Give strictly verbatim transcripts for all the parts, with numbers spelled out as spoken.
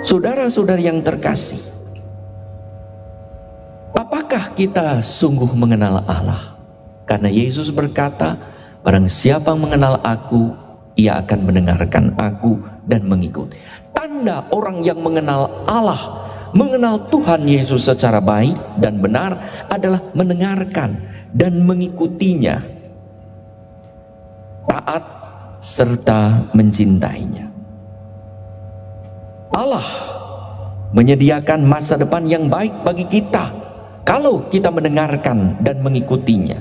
Saudara-saudara yang terkasih, apakah kita sungguh mengenal Allah? Karena Yesus berkata, barang siapa mengenal aku, ia akan mendengarkan aku dan mengikuti. Tanda orang yang mengenal Allah, mengenal Tuhan Yesus secara baik dan benar adalah mendengarkan dan mengikutinya, taat serta mencintainya. Allah menyediakan masa depan yang baik bagi kita kalau kita mendengarkan dan mengikutinya.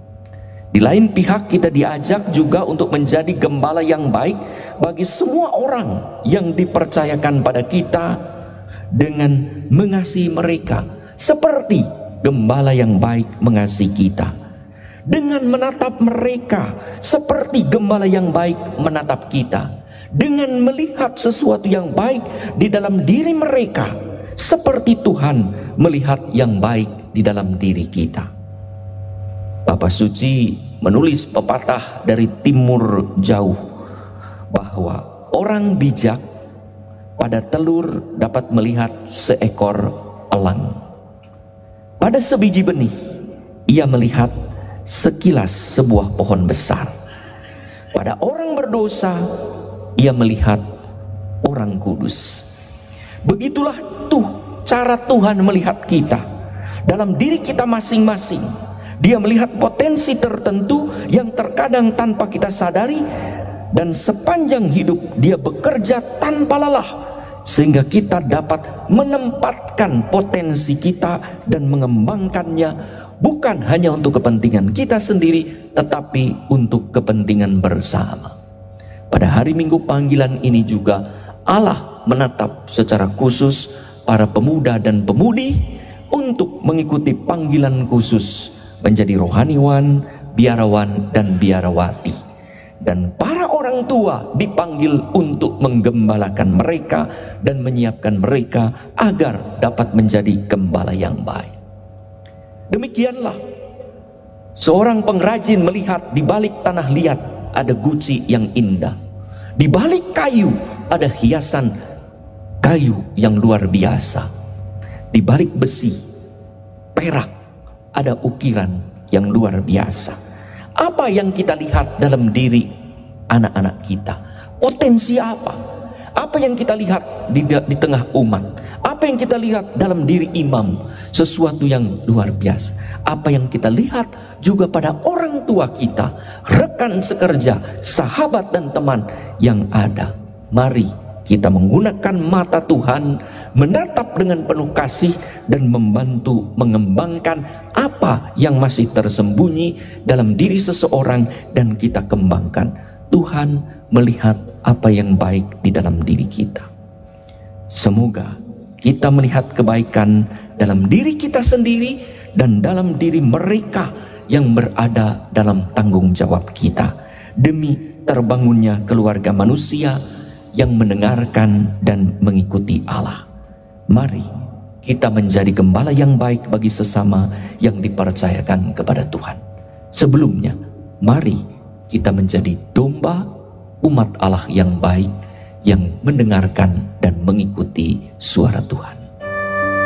Di lain pihak, kita diajak juga untuk menjadi gembala yang baik bagi semua orang yang dipercayakan pada kita dengan mengasihi mereka seperti gembala yang baik mengasihi kita, dengan menatap mereka seperti gembala yang baik menatap kita, dengan melihat sesuatu yang baik di dalam diri mereka seperti Tuhan melihat yang baik di dalam diri kita. Bapak Suci menulis pepatah dari timur jauh bahwa orang bijak pada telur dapat melihat seekor elang. Pada sebiji benih ia melihat sekilas sebuah pohon besar. Pada orang berdosa ia melihat orang kudus. Begitulah tuh cara Tuhan melihat kita. Dalam diri kita masing-masing, Dia melihat potensi tertentu yang terkadang tanpa kita sadari, dan sepanjang hidup Dia bekerja tanpa lelah sehingga kita dapat menempatkan potensi kita dan mengembangkannya, bukan hanya untuk kepentingan kita sendiri, tetapi untuk kepentingan bersama. Pada hari Minggu panggilan ini juga Allah menatap secara khusus para pemuda dan pemudi untuk mengikuti panggilan khusus menjadi rohaniwan, biarawan, dan biarawati. Dan para orang tua dipanggil untuk menggembalakan mereka dan menyiapkan mereka agar dapat menjadi gembala yang baik. Demikianlah seorang pengrajin melihat di balik tanah liat ada guci yang indah, di balik kayu ada hiasan kayu yang luar biasa, di balik besi, perak, ada ukiran yang luar biasa. Apa yang kita lihat dalam diri anak-anak kita? Potensi apa? Apa yang kita lihat di, di tengah umat? Apa yang kita lihat dalam diri imam? Sesuatu yang luar biasa. Apa yang kita lihat juga pada orang tua kita, rekan sekerja, sahabat dan teman yang ada. Mari kita menggunakan mata Tuhan, menatap dengan penuh kasih dan membantu mengembangkan apa yang masih tersembunyi dalam diri seseorang dan kita kembangkan. Tuhan melihat apa yang baik di dalam diri kita. Semoga kita melihat kebaikan dalam diri kita sendiri dan dalam diri mereka yang berada dalam tanggung jawab kita, demi terbangunnya keluarga manusia yang mendengarkan dan mengikuti Allah. Mari kita menjadi gembala yang baik bagi sesama yang dipercayakan kepada Tuhan. Sebelumnya, mari kita menjadi domba umat Allah yang baik, yang mendengarkan dan mengikuti suara Tuhan.